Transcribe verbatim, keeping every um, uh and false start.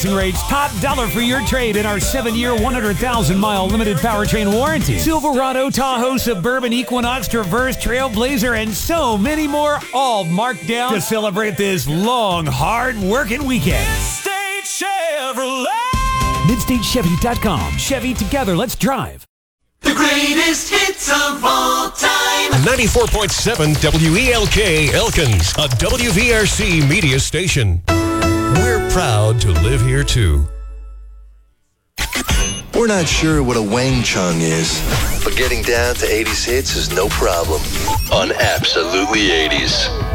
Rates top dollar for your trade in our seven-year, one hundred thousand mile limited powertrain warranty. Silverado, Tahoe, Suburban, Equinox, Traverse, Trailblazer, and so many more, all marked down to celebrate this long, hard-working weekend. Midstate Chevrolet. Midstate Chevy dot com. Chevy, together, let's drive. The greatest hits of all time. ninety-four point seven W E L K Elkins, a W V R C media station. We're proud to live here, too. We're not sure what a Wang Chung is, but getting down to eighties hits is no problem on Absolutely eighties.